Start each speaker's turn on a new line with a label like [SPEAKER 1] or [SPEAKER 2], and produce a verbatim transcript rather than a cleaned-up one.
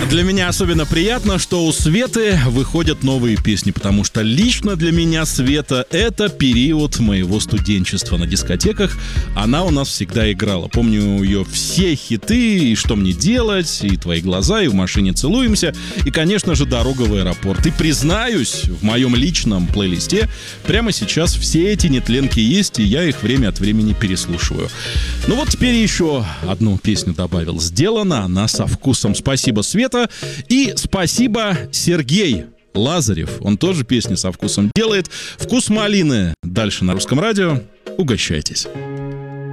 [SPEAKER 1] Для меня особенно приятно, что у Светы выходят новые песни, потому что лично для меня Света — это период моего студенчества на дискотеках. Она у нас всегда играла. Помню ее все хиты, и «Что мне делать», и «Твои глаза», и «В машине целуемся», и, конечно же, «Дорога в аэропорт». И признаюсь, в моем личном плейлисте прямо сейчас все эти нетленки есть, и я их время от времени переслушиваю. Ну вот теперь еще одну песню добавил. Сделана она со вкусом. Спасибо, Света. И спасибо, Сергей Лазарев. Он тоже песни со вкусом делает. «Вкус малины». Дальше на Русском радио. Угощайтесь.